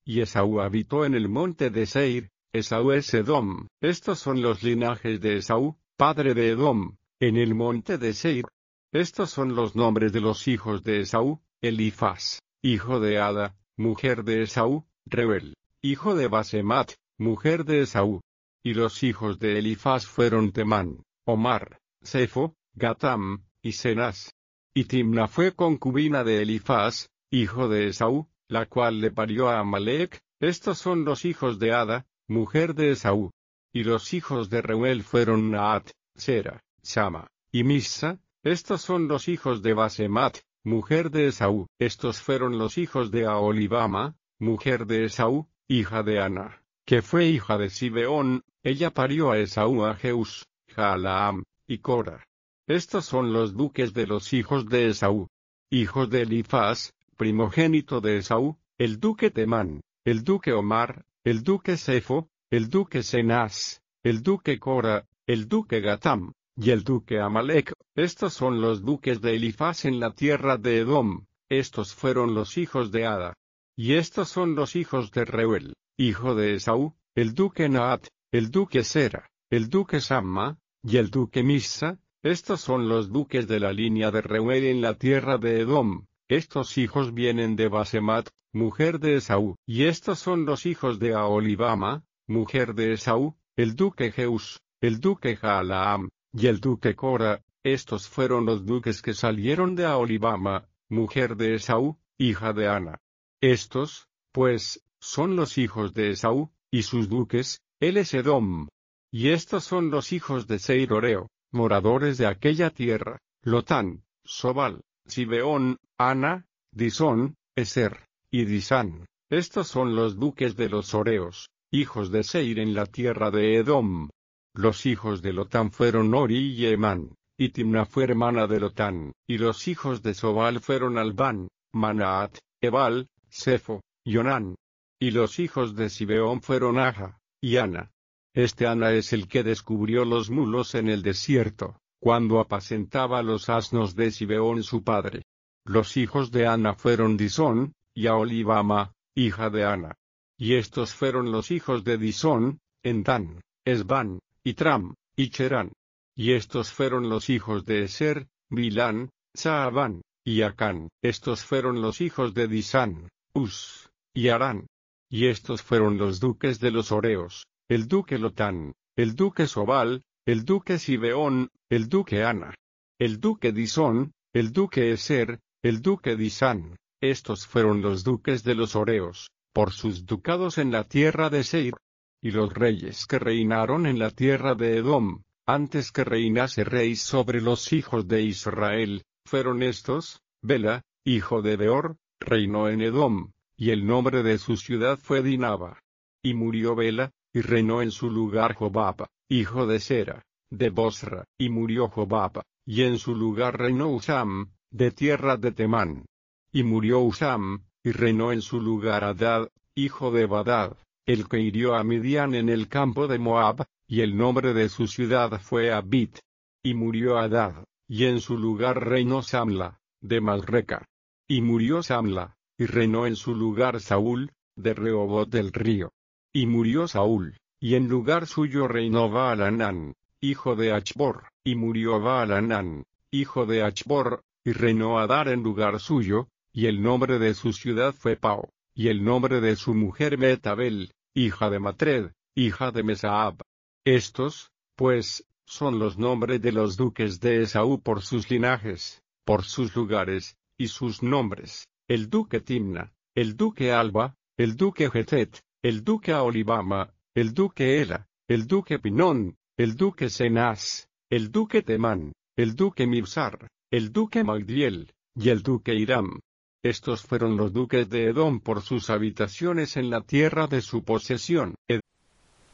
y Esaú habitó en el monte de Seir. Esaú es Edom. Estos son los linajes de Esaú, padre de Edom, en el monte de Seir. Estos son los nombres de los hijos de Esaú: Elifaz, hijo de Ada, mujer de Esaú; Reuel, hijo de Basemat, mujer de Esaú. Y los hijos de Elifaz fueron Temán, Omar, Sefo, Gatam, y Cenaz. Y Timna fue concubina de Elifaz, hijo de Esaú, la cual le parió a Amalec. Estos son los hijos de Ada, mujer de Esaú. Y los hijos de Reuel fueron Naat, Sera, Sama, y Misa. Estos son los hijos de Basemat, mujer de Esaú. Estos fueron los hijos de Aholibama, mujer de Esaú, hija de Ana, que fue hija de Sibeón. Ella parió a Esaú a Jeús, Jaalaam, y Cora. Estos son los duques de los hijos de Esaú. Hijos de Elifaz, primogénito de Esaú: el duque Temán, el duque Omar, el duque Sefo, el duque Cenaz, el duque Cora, el duque Gatam, y el duque Amalec. Estos son los duques de Elifaz en la tierra de Edom. Estos fueron los hijos de Ada. Y estos son los hijos de Reuel, hijo de Esaú: el duque Naat, el duque Sera, el duque Samma, y el duque Misa. Estos son los duques de la línea de Reuel en la tierra de Edom. Estos hijos vienen de Basemat, mujer de Esaú. Y estos son los hijos de Aholibama, mujer de Esaú: el duque Jeús, el duque Jaalaam, y el duque Cora. Estos fueron los duques que salieron de Aholibama, mujer de Esaú, hija de Ana. Estos, pues, son los hijos de Esaú, y sus duques: él es Edom. Y estos son los hijos de Seir Oreo, moradores de aquella tierra: Lotán, Sobal, Sibeón, Ana, Disón, Eser, y Disán. Estos son los duques de los Oreos, hijos de Seir en la tierra de Edom. Los hijos de Lotán fueron Ori y Emán, y Timna fue hermana de Lotán. Y los hijos de Sobal fueron Albán, Manaat, Ebal, Sefo, y Onán. Y los hijos de Sibeón fueron Aja, y Ana. Este Ana es el que descubrió los mulos en el desierto, cuando apacentaba los asnos de Sibeón su padre. Los hijos de Ana fueron Disón, y Aholibama, hija de Ana. Y estos fueron los hijos de Disón: Endán, Esbán, y Tram, y Cherán. Y estos fueron los hijos de Eser: Bilán, Saabán, y Acán. Estos fueron los hijos de Disán: Uz, y Arán. Y estos fueron los duques de los Oreos: el duque Lotán, el duque Sobal, el duque Sibeón, el duque Ana, el duque Disón, el duque Eser, el duque Disán. Estos fueron los duques de los Oreos, por sus ducados en la tierra de Seir. Y los reyes que reinaron en la tierra de Edom, antes que reinase rey sobre los hijos de Israel, fueron estos: Bela, hijo de Beor, reinó en Edom, y el nombre de su ciudad fue Dinaba. Y murió Bela, y reinó en su lugar Jobab, hijo de Sera, de Bosra. Y murió Jobab, y en su lugar reinó Usam, de tierra de Temán. Y murió Usam, y reinó en su lugar Hadad, hijo de Badad, el que hirió a Midian en el campo de Moab, y el nombre de su ciudad fue Abit. Y murió Hadad, y en su lugar reinó Samla, de Masreca. Y murió Samla, y reinó en su lugar Saúl, de Rehobot del río. Y murió Saúl, y en lugar suyo reinó Baalanán, hijo de Achbor. Y murió Baalanán, hijo de Achbor, y reinó Adar en lugar suyo, y el nombre de su ciudad fue Pao, y el nombre de su mujer Metabel, hija de Matred, hija de Mesaab. Estos, pues, son los nombres de los duques de Esaú por sus linajes, por sus lugares, y sus nombres: el duque Timna, el duque Alba, el duque Getet, el duque Aholibama, el duque Ela, el duque Pinón, el duque Cenaz, el duque Temán, el duque Mibsar, el duque Magdiel, y el duque Hiram. Estos fueron los duques de Edom por sus habitaciones en la tierra de su posesión.